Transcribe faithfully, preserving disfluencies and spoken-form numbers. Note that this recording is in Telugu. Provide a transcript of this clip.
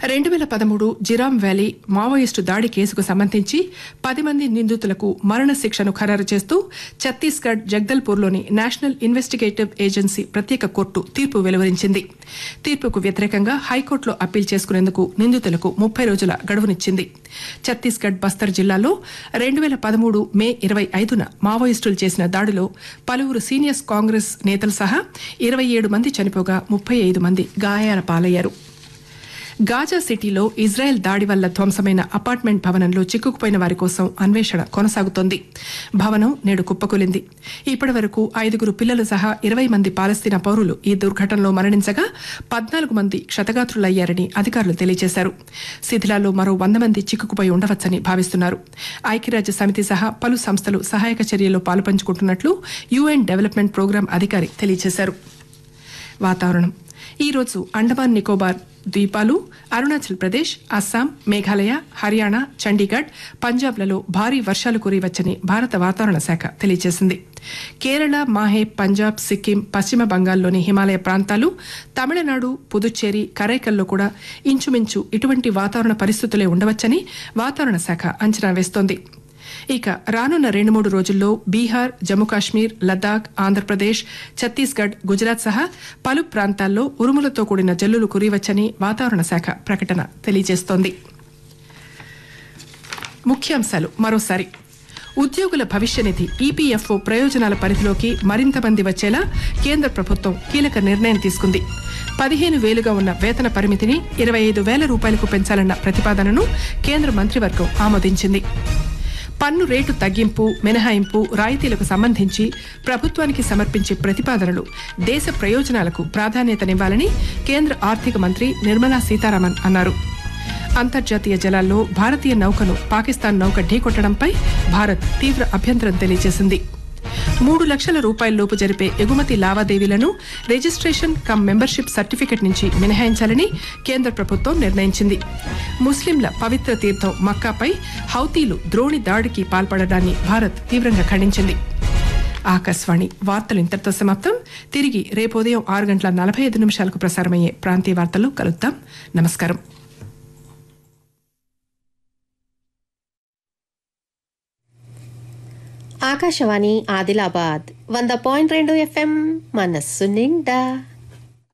రెండు వేల పదమూడు జిరామ్ వ్యాలీ మావోయిస్టు దాడి కేసుకు సంబంధించి పది మంది నిందితులకు మరణ శిక్షను ఖరారు చేస్తూ ఛత్తీస్గఢ్ జగ్దల్పూర్లోని నేషనల్ ఇన్వెస్టిగేటివ్ ఏజెన్సీ ప్రత్యేక కోర్టు తీర్పు వెలువరించింది. తీర్పుకు వ్యతిరేకంగా హైకోర్టులో అప్పీల్ చేసుకునేందుకు నిందితులకు ముప్పై రోజుల గడువునిచ్చింది. ఛత్తీస్గఢ్ బస్తర్ జిల్లాలో రెండు వేల పదమూడు మే ఇరవై ఐదున మావోయిస్టులు చేసిన దాడిలో పలువురు సీనియర్ కాంగ్రెస్ నేతలు సహా ఇరవై ఏడు మంది చనిపోగా ముప్పై ఐదు మంది గాయాల పాలయ్యారు. గాజా సిటీలో ఇజ్రాయెల్ దాడి వల్ల ధ్వంసమైన అపార్ట్మెంట్ భవనంలో చిక్కుకుపోయిన వారి కోసం అన్వేషణ కొనసాగుతోంది. భవనం నేడు కుప్పకూలింది. ఇప్పటి వరకు ఐదుగురు పిల్లలు సహా ఇరవై మంది పాలస్తీనా పౌరులు ఈ దుర్ఘటనలో మరణించగా పద్నాలుగు మంది క్షతగాత్రులయ్యారని అధికారులు తెలియజేశారు. శిథిలాల్లో మరో వంద మంది చిక్కుకుపోయి ఉండవచ్చని భావిస్తున్నారు. ఐక్యరాజ్య సమితి సహా పలు సంస్థలు సహాయక చర్యల్లో పాలుపంచుకుంటున్నట్లు యూఎన్ డెవలప్మెంట్ ప్రోగ్రాం అధికారి తెలియజేశారు. వాతావరణం ఈరోజు అండమాన్ నికోబార్ ద్వీపాలు, అరుణాచల్ ప్రదేశ్, అస్సాం, మేఘాలయ, హర్యానా, చండీగఢ్, పంజాబ్లలో భారీ వర్షాలు కురియవచ్చని భారత వాతావరణ శాఖ తెలియజేసింది. కేరళ, మాహే, పంజాబ్, సిక్కిం, పశ్చిమ బంగాల్లోని హిమాలయ ప్రాంతాలు, తమిళనాడు, పుదుచ్చేరి, కరైకల్లో కూడా ఇంచుమించు ఇటువంటి వాతావరణ పరిస్థితులే ఉండవచ్చని వాతావరణ శాఖ అంచనా వేస్తోంది. ఇక రానున్న రెండు మూడు రోజుల్లో బీహార్, జమ్మూ కాశ్మీర్, లద్దాఖ్, ఆంధ్రప్రదేశ్, ఛత్తీస్గఢ్, గుజరాత్ సహా పలు ప్రాంతాల్లో ఉరుములతో కూడిన జల్లులు కురియవచ్చని వాతావరణ శాఖ ప్రకటన తెలియజేస్తోంది. ముఖ్యాంశాలు మరోసారి. ఉద్యోగుల భవిష్య నిధి ఈపీఎఫ్ఓ ప్రయోజనాల పరిధిలోకి మరింత మంది వచ్చేలా కేంద్ర ప్రభుత్వం కీలక నిర్ణయం తీసుకుంది. పదిహేను వేలుగా ఉన్న వేతన పరిమితిని ఇరవై ఐదు వేల రూపాయలకు పెంచాలన్న ప్రతిపాదనను కేంద్ర మంత్రివర్గం ఆమోదించింది. పన్ను రేటు తగ్గింపు, మినహాయింపు, రాయితీలకు సంబంధించి ప్రభుత్వానికి సమర్పించే ప్రతిపాదనలు దేశ ప్రయోజనాలకు ప్రాధాన్యతనివ్వాలని కేంద్ర ఆర్థిక మంత్రి నిర్మలా సీతారామన్ అన్నారు. అంతర్జాతీయ జలాల్లో భారతీయ నౌకను పాకిస్తాన్ నౌక ఢీకొట్టడంపై భారత్ తీవ్ర అభ్యంతరం తెలియజేసింది. మూడు లక్షల రూపాయలలోపు జరిపే ఎగుమతి లావాదేవీలను రిజిస్ట్రేషన్ కమ్ మెంబర్షిప్ సర్టిఫికెట్ నుంచి మినహాయించాలని కేంద్ర ప్రభుత్వం నిర్ణయించింది. ముస్లింల పవిత్ర తీర్థం మక్కాపై హౌతీలు ద్రోణి దాడికి పాల్పడడాన్ని భారత్ తీవ్రంగా ఖండించింది. ఆకాశవాణి వార్తలు ఇంతటితో సమాప్తం. తిరిగి రేపు ఉదయం ఆరు గంటల నలభై ఐదు నిమిషాలకు ప్రసారమయ్యే ప్రాంతీయ వార్తల్లో కలుద్దాం. నమస్కారం. ఆకాశవాణి ఆదిలాబాద్ వంద పాయింట్ రెండు ఎఫ్ఎం మనస్సు నిండా.